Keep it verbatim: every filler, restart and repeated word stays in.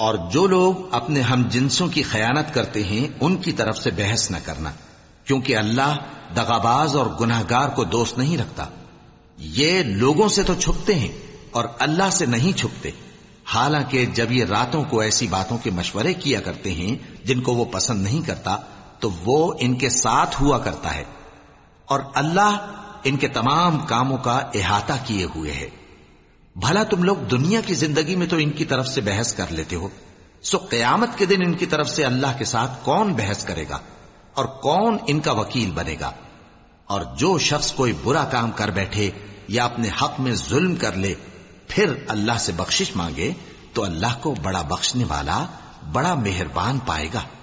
और जो लोग अपने हम जिन्सों की खयानत करते हैं उनकी तरफ से बहस न करना, क्योंकि अल्लाह दगाबाज और गुनाहगार को दोस्त नहीं रखता। ये लोगों से तो छुपते हैं और अल्लाह से नहीं छुपते, हालांकि जब ये रातों को ऐसी बातों के मशवरे किया करते हैं जिनको वो पसंद नहीं करता, तो वो इनके साथ हुआ करता है और अल्लाह इनके तमाम कामों का इहाता किए हुए है। भला तुम लोग दुनिया की जिंदगी में तो इनकी तरफ से बहस कर लेते हो, सो क़यामत के दिन इनकी तरफ से अल्लाह के साथ कौन बहस करेगा और कौन इनका वकील बनेगा। और जो शख्स कोई बुरा काम कर बैठे या अपने हक में जुल्म कर ले, फिर अल्लाह से बख्शिश मांगे, तो अल्लाह को बड़ा बख्शने वाला, बड़ा मेहरबान पाएगा।